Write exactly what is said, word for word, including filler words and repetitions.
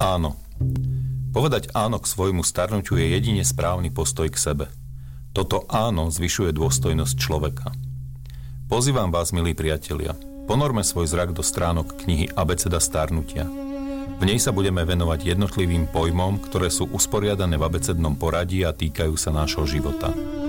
Áno. Povedať áno k svojmu starnutiu je jedine správny postoj k sebe. Toto áno zvyšuje dôstojnosť človeka. Pozývam vás, milí priatelia, ponorme svoj zrak do stránok knihy Abeceda starnutia. V nej sa budeme venovať jednotlivým pojmom, ktoré sú usporiadané v abecednom poradí a týkajú sa nášho života.